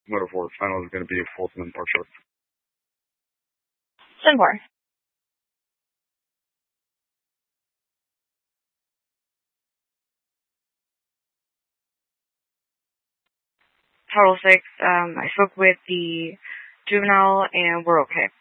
Motor 4 final is going to be Fulton and Park Shore. 10-4. Total 6. I spoke with the juvenile and we're okay.